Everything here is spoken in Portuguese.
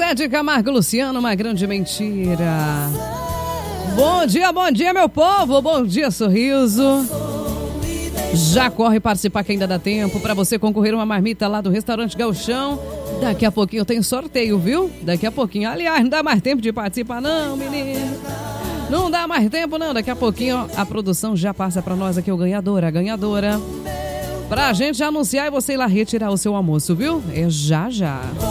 Zé de Camargo Luciano, uma grande mentira. Bom dia, meu povo. Bom dia, Sorriso. Já corre participar que ainda dá tempo para você concorrer uma marmita lá do Restaurante Gauchão. Daqui a pouquinho tem sorteio, viu? Daqui a pouquinho. Aliás, não dá mais tempo de participar não, menino. Não dá mais tempo não. Daqui a pouquinho a produção já passa para nós aqui o ganhador, a ganhadora. Pra gente anunciar e você ir lá retirar o seu almoço, viu? É já.